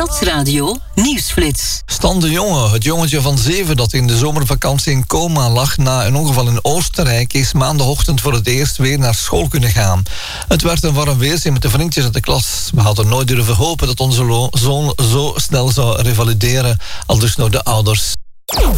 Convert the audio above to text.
Stadsradio Nieuwsflits. Stan de Jonge, het jongetje van 7 dat in de zomervakantie in coma lag na een ongeval in Oostenrijk, is maandagochtend voor het eerst weer naar school kunnen gaan. Het werd een warm weerzien met de vriendjes uit de klas. We hadden nooit durven hopen dat onze zoon zo snel zou revalideren, aldus nog de ouders.